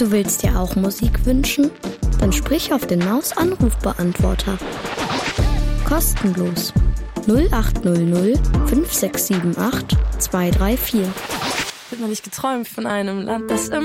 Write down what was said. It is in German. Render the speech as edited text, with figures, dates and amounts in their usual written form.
Du willst dir auch Musik wünschen? Dann sprich auf den Maus-Anrufbeantworter. Kostenlos. 0800 5678 234. Ich habe noch nicht geträumt von einem Land, das immer